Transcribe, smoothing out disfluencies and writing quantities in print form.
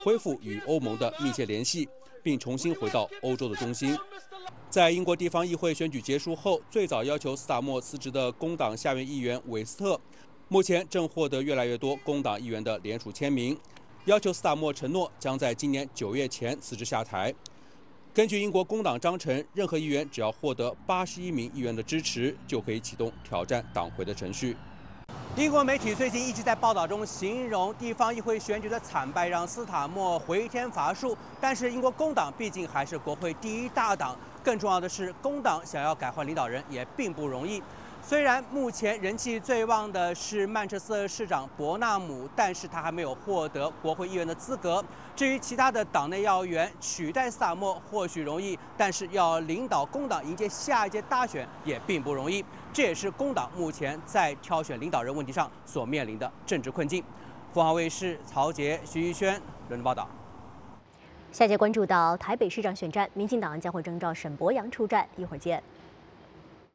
恢复与欧盟的密切联系，并重新回到欧洲的中心。在英国地方议会选举结束后，最早要求斯塔默辞职的工党下院议员韦斯特，目前正获得越来越多工党议员的联署签名，要求斯塔默承诺将在今年9月前辞职下台。根据英国工党章程，任何议员只要获得81名议员的支持，就可以启动挑战党魁的程序。英国媒体最近一直在报道中形容地方议会选举的惨败让斯塔默回天乏术，但是英国工党毕竟还是国会第一大党，更重要的是，工党想要改换领导人也并不容易。虽然目前人气最旺的是曼彻斯特市长伯纳姆，但是他还没有获得国会议员的资格。至于其他的党内要员取代斯塔默或许容易，但是要领导工党迎接下一届大选也并不容易。这也是工党目前在挑选领导人问题上所面临的政治困境。凤凰卫视曹杰、徐一轩伦敦报道。 下节关注到台北市长选战，民进党将会征召沈伯洋出战，一会儿见。